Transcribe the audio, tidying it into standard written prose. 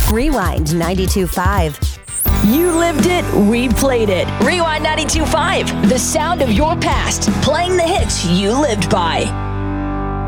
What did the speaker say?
Rewind 92.5. You lived it, we played it. Rewind 92.5, the sound of your past, playing the hits you lived by.